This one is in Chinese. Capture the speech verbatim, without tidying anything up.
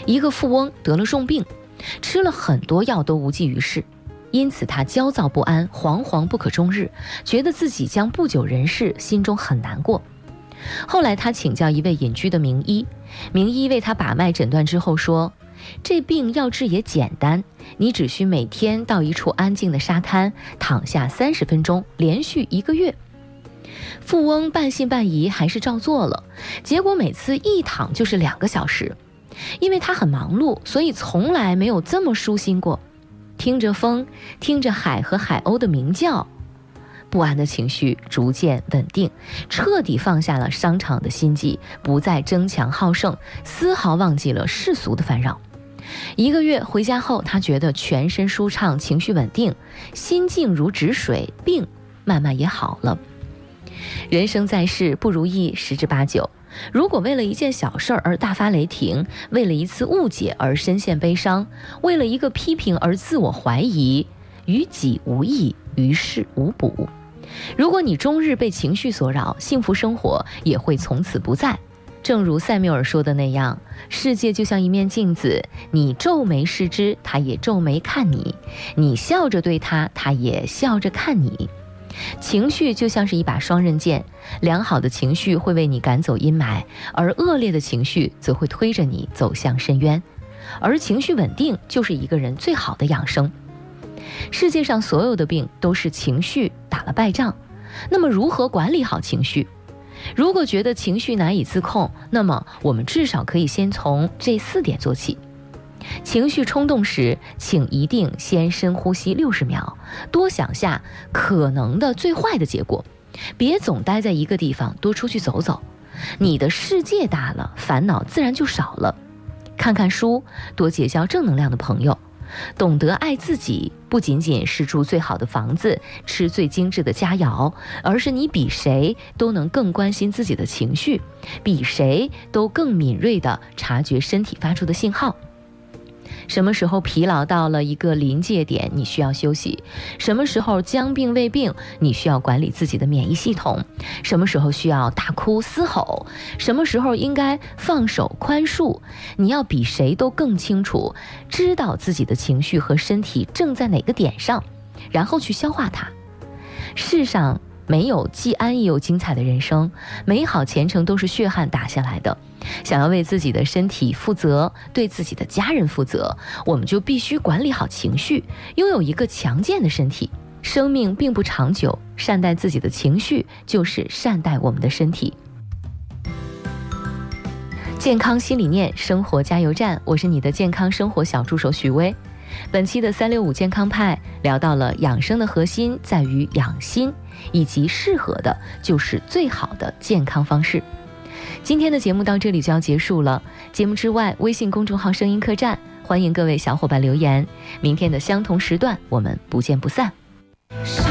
一个富翁得了重病，吃了很多药都无济于事，因此他焦躁不安，惶惶不可终日，觉得自己将不久人世，心中很难过。后来他请教一位隐居的名医，名医为他把脉诊断之后说，这病要治也简单，你只需每天到一处安静的沙滩躺下三十分钟，连续一个月。富翁半信半疑，还是照做了，结果每次一躺就是两个小时。因为他很忙碌，所以从来没有这么舒心过。听着风，听着海和海鸥的鸣叫，不安的情绪逐渐稳定，彻底放下了商场的心计，不再争强好胜，丝毫忘记了世俗的烦扰。一个月回家后，他觉得全身舒畅，情绪稳定，心静如止水，病慢慢也好了。人生在世，不如意十之八九。如果为了一件小事而大发雷霆，为了一次误解而深陷悲伤，为了一个批评而自我怀疑，于己无益，于事无补。如果你终日被情绪所扰，幸福生活也会从此不在。正如塞缪尔说的那样，世界就像一面镜子，你皱眉视之，它也皱眉看你；你笑着对它，它也笑着看你。情绪就像是一把双刃剑，良好的情绪会为你赶走阴霾，而恶劣的情绪则会推着你走向深渊。而情绪稳定就是一个人最好的养生。世界上所有的病都是情绪打了败仗，那么如何管理好情绪？如果觉得情绪难以自控，那么我们至少可以先从这四点做起。情绪冲动时，请一定先深呼吸六十秒，多想下可能的最坏的结果，别总待在一个地方，多出去走走。你的世界大了，烦恼自然就少了。看看书，多结交正能量的朋友。懂得爱自己，不仅仅是住最好的房子，吃最精致的佳肴，而是你比谁都能更关心自己的情绪，比谁都更敏锐地察觉身体发出的信号。什么时候疲劳到了一个临界点，你需要休息；什么时候将病未病，你需要管理自己的免疫系统；什么时候需要大哭嘶吼，什么时候应该放手宽恕，你要比谁都更清楚，知道自己的情绪和身体正在哪个点上，然后去消化它。世上没有既安逸又精彩的人生，美好前程都是血汗打下来的。想要为自己的身体负责，对自己的家人负责，我们就必须管理好情绪，拥有一个强健的身体。生命并不长久，善待自己的情绪，就是善待我们的身体。健康新理念，生活加油站，我是你的健康生活小助手许巍。本期的三六五健康派聊到了养生的核心在于养心，以及适合的就是最好的健康方式。今天的节目到这里就要结束了，节目之外，微信公众号声音客栈，欢迎各位小伙伴留言。明天的相同时段，我们不见不散。